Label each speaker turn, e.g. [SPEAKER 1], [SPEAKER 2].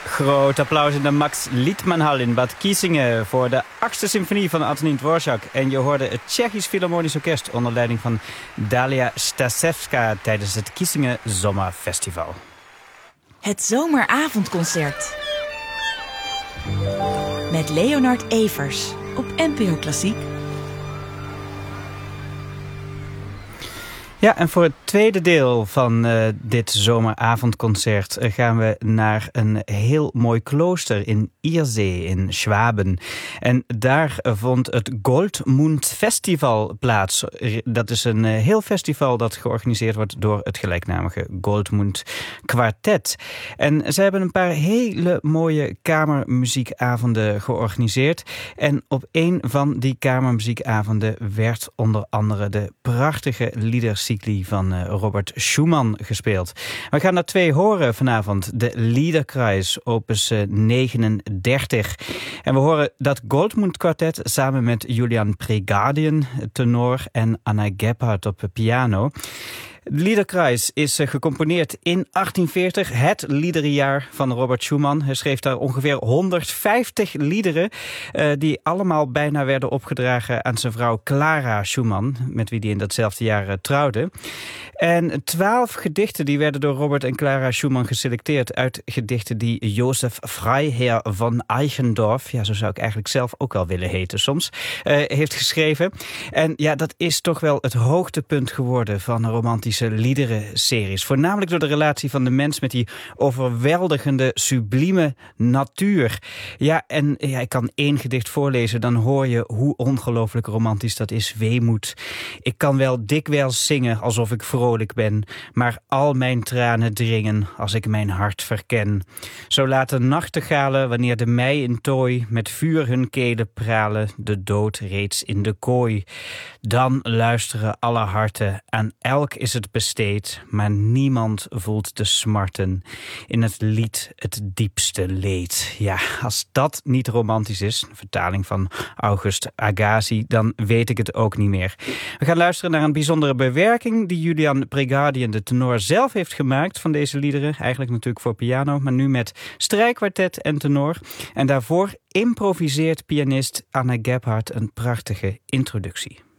[SPEAKER 1] Groot applaus in de Max Liedmanhal in Bad Kiesinge voor de 8e symfonie van Antonín Dvořák. En je hoorde het Tsjechisch Philharmonisch Orkest onder leiding van Dalia Stasevska tijdens het Kiesinge Zomerfestival.
[SPEAKER 2] Het zomeravondconcert met Leonard Evers op NPO Klassiek.
[SPEAKER 1] Ja, en voor het tweede deel van dit zomeravondconcert gaan we naar een heel mooi klooster in Iersee in Schwaben. En daar vond het Goldmund Festival plaats. Dat is een heel festival dat georganiseerd wordt door het gelijknamige Goldmund Quartet. En ze hebben een paar hele mooie kamermuziekavonden georganiseerd. En op een van die kamermuziekavonden werd onder andere de prachtige liedercycli van Robert Schumann gespeeld. We gaan er 2 horen vanavond. De Liederkreis, opus 39. En we horen dat Goldmund Quartet samen met Julian Pregardien, tenor, en Anna Gebhardt op piano. De Liederkreis is gecomponeerd in 1840, het liederenjaar van Robert Schumann. Hij schreef daar ongeveer 150 liederen die allemaal bijna werden opgedragen aan zijn vrouw Clara Schumann, met wie hij in datzelfde jaar trouwde. En 12 gedichten die werden door Robert en Clara Schumann geselecteerd uit gedichten die Josef Freiherr von Eichendorff, ja, zo zou ik eigenlijk zelf ook wel willen heten soms, heeft geschreven. En ja, dat is toch wel het hoogtepunt geworden van een romantische liederenseries. Voornamelijk door de relatie van de mens met die overweldigende, sublieme natuur. Ja, en ja, ik kan 1 gedicht voorlezen, dan hoor je hoe ongelooflijk romantisch dat is. Weemoed. Ik kan wel dikwijls zingen alsof ik vrolijk ben, maar al mijn tranen dringen als ik mijn hart verken. Zo laten nachtegalen, wanneer de mei in tooi met vuur hun kelen pralen, de dood reeds in de kooi. Dan luisteren alle harten, aan elk is het besteed, maar niemand voelt de smarten. In het lied het diepste leed. Ja, als dat niet romantisch is, een vertaling van August Agassi, dan weet ik het ook niet meer. We gaan luisteren naar een bijzondere bewerking die Julian Pregardien, de tenor, zelf heeft gemaakt van deze liederen. Eigenlijk natuurlijk voor piano, maar nu met strijkkwartet en tenor. En daarvoor improviseert pianist Anna Gebhardt een prachtige introductie.